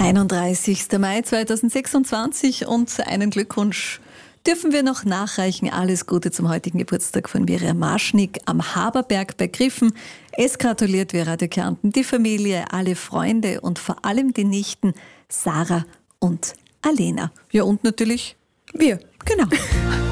31. Mai 2026 und einen Glückwunsch dürfen wir noch nachreichen. Alles Gute zum heutigen Geburtstag von Miriam Marschnig am Haberberg bei Griffen. Es gratuliert wir Radio Kärnten, die Familie, alle Freunde und vor allem die Nichten Sarah und Alena. Ja, und natürlich wir. Genau.